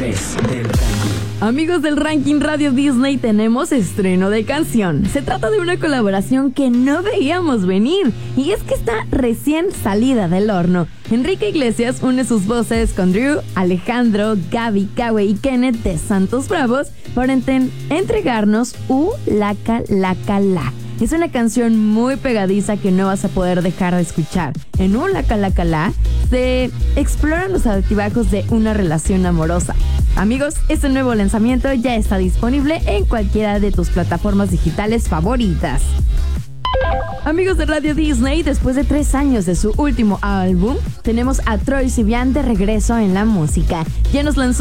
3 del ranking. Amigos del ranking Radio Disney, tenemos estreno de canción. Se trata de una colaboración que no veíamos venir, y es que está recién salida del horno. Enrique Iglesias une sus voces con Drew, Alejandro, Gaby, Kawe y Kenneth de Santos Bravos para entregarnos Laca Laca La. Es una canción muy pegadiza que no vas a poder dejar de escuchar. En Laca Laca La se exploran los altibajos de una relación amorosa. Amigos, este nuevo lanzamiento ya está disponible en cualquiera de tus plataformas digitales favoritas. Amigos de Radio Disney, después de 3 años de su último álbum, tenemos a Troye Sivan de regreso en la música. Ya nos lanzó